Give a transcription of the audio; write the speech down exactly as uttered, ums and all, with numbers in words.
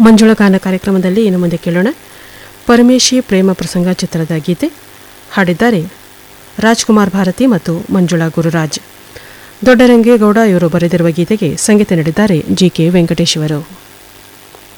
ಮಂಜುಳಗಾನ ಕಾರ್ಯಕ್ರಮದಲ್ಲಿ ಇನ್ನು ಮುಂದೆ ಕೇಳೋಣ ಪರಮೇಶಿ ಪ್ರೇಮ ಪ್ರಸಂಗ ಚಿತ್ರದ ಗೀತೆ. ಹಾಡಿದ್ದಾರೆ ರಾಜ್ಕುಮಾರ್ ಭಾರತಿ ಮತ್ತು ಮಂಜುಳಾ ಗುರುರಾಜ್. ದೊಡ್ಡರಂಗೇಗೌಡ ಇವರು ಬರೆದಿರುವ ಗೀತೆಗೆ ಸಂಗೀತ ನೀಡಿದ್ದಾರೆ ಜಿ ಕೆ ವೆಂಕಟೇಶ್ ಅವರು.